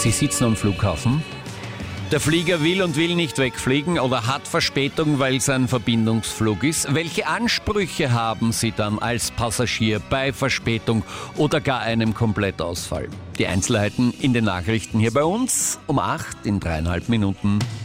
Sie sitzen am Flughafen. Der Flieger will und will nicht wegfliegen oder hat Verspätung, weil es ein Verbindungsflug ist. Welche Ansprüche haben Sie dann als Passagier bei Verspätung oder gar einem Komplettausfall? Die Einzelheiten in den Nachrichten hier bei uns um 8 in 3,5 Minuten.